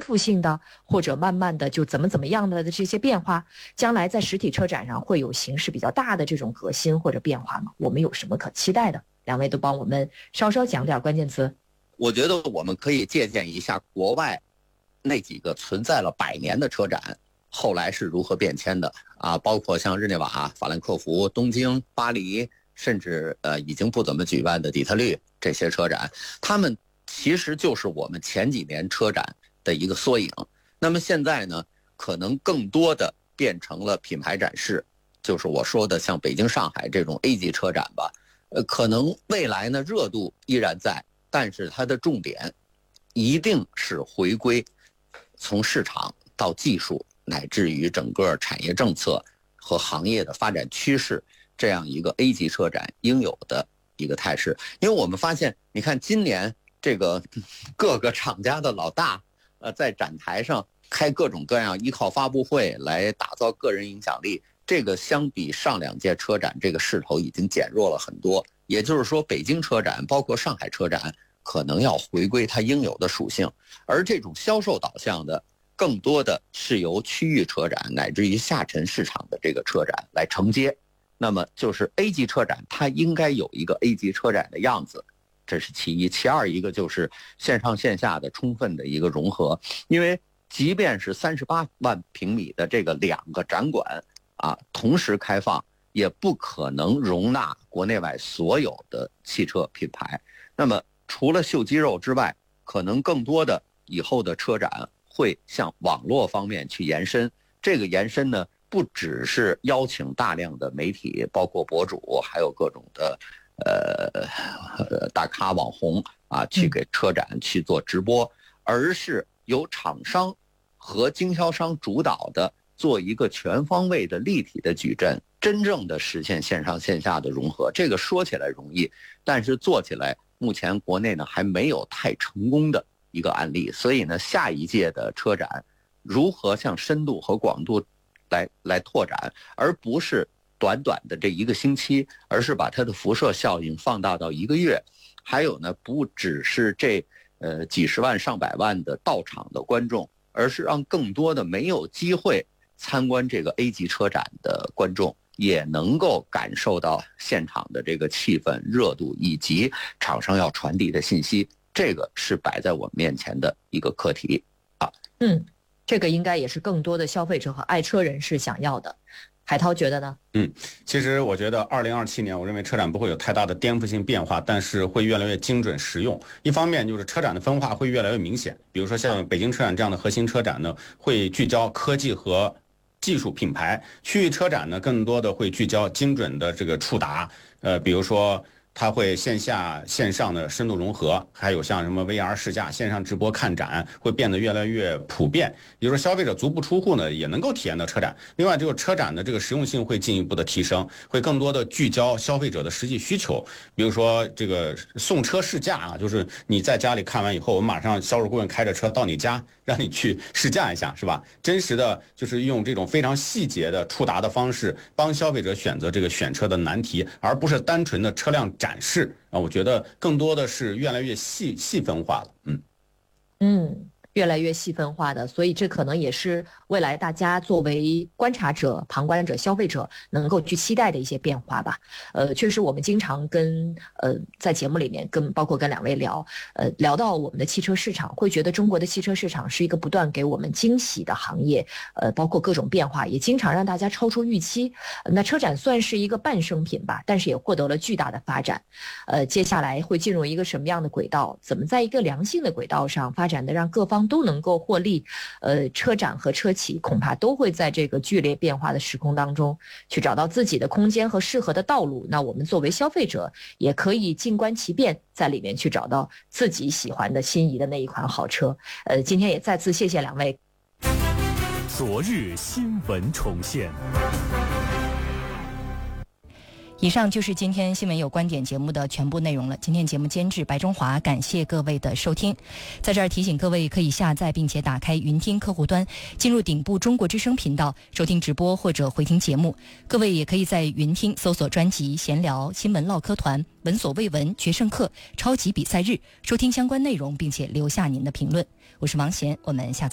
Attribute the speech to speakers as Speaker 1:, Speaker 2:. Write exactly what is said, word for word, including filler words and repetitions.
Speaker 1: 复性的，或者慢慢的就怎么怎么样的这些变化，将来在实体车展上会有形势比较大的这种革新或者变化吗？我们有什么可期待的？两位都帮我们稍稍讲点关键词。
Speaker 2: 我觉得我们可以借鉴一下国外那几个存在了百年的车展，后来是如何变迁的啊？包括像日内瓦、法兰克福、东京、巴黎，甚至呃已经不怎么举办的底特律这些车展，他们其实就是我们前几年车展的一个缩影。那么现在呢，可能更多的变成了品牌展示，就是我说的像北京、上海这种 A 级车展吧。呃，可能未来呢热度依然在，但是它的重点一定是回归从市场到技术，乃至于整个产业政策和行业的发展趋势，这样一个 A 级车展应有的一个态势。因为我们发现，你看今年这个各个厂家的老大，呃，在展台上开各种各样依靠发布会来打造个人影响力。这个相比上两届车展，这个势头已经减弱了很多。也就是说，北京车展包括上海车展可能要回归它应有的属性，而这种销售导向的，更多的是由区域车展乃至于下沉市场的这个车展来承接。那么就是 A 级车展，它应该有一个 A 级车展的样子，这是其一。其二，一个就是线上线下的充分的一个融合，因为即便是三十八万平米的这个两个展馆啊，同时开放，也不可能容纳国内外所有的汽车品牌。那么除了秀肌肉之外，可能更多的以后的车展会向网络方面去延伸。这个延伸呢，不只是邀请大量的媒体，包括博主，还有各种的呃大咖网红啊，去给车展去做直播，而是由厂商和经销商主导的，做一个全方位的立体的矩阵，真正的实现线上线下的融合。这个说起来容易，但是做起来目前国内呢还没有太成功的一个案例。所以呢，下一届的车展如何向深度和广度来来拓展，而不是短短的这一个星期，而是把它的辐射效应放大到一个月。还有呢，不只是这呃几十万上百万的到场的观众，而是让更多的没有机会参观这个 A 级车展的观众也能够感受到现场的这个气氛、热度以及厂商要传递的信息，这个是摆在我们面前的一个课题啊。
Speaker 1: 嗯，这个应该也是更多的消费者和爱车人士想要的。海涛觉得呢？
Speaker 3: 嗯，其实我觉得二零二七年，我认为车展不会有太大的颠覆性变化，但是会越来越精准实用。一方面就是车展的分化会越来越明显，比如说像北京车展这样的核心车展呢，会聚焦科技和技术品牌；区域车展呢，更多的会聚焦精准的这个触达，呃，比如说它会线下线上的深度融合，还有像什么 V R 试驾、线上直播看展，会变得越来越普遍。也就是说，消费者足不出户呢，也能够体验到车展。另外，这个车展的这个实用性会进一步的提升，会更多的聚焦消费者的实际需求。比如说这个送车试驾啊，就是你在家里看完以后，我们马上销售顾问开着车到你家，让你去试驾一下，是吧？真实的就是用这种非常细节的触达的方式，帮消费者选择这个选车的难题，而不是单纯的车辆展示啊。我觉得更多的是越来越细细分化了，嗯
Speaker 1: 嗯。越来越细分化的，所以这可能也是未来大家作为观察者、旁观者、消费者能够去期待的一些变化吧。呃，确实我们经常跟呃在节目里面跟包括跟两位聊，呃聊到我们的汽车市场，会觉得中国的汽车市场是一个不断给我们惊喜的行业，呃，包括各种变化，也经常让大家超出预期。呃、那车展算是一个半生品吧，但是也获得了巨大的发展。呃，接下来会进入一个什么样的轨道？怎么在一个良性的轨道上发展的，让各方都能够获利，呃，车展和车企恐怕都会在这个剧烈变化的时空当中去找到自己的空间和适合的道路。那我们作为消费者也可以静观其变，在里面去找到自己喜欢的心仪的那一款好车。呃，今天也再次谢谢两位。
Speaker 4: 昨日新闻重现。
Speaker 5: 以上就是今天新闻有观点节目的全部内容了。今天节目监制白中华，感谢各位的收听。在这儿提醒各位，可以下载并且打开云听客户端，进入顶部中国之声频道收听直播或者回听节目。各位也可以在云听搜索专辑闲聊、新闻唠嗑团、闻所未闻、决胜课、超级比赛日，收听相关内容并且留下您的评论。我是王贤，我们下次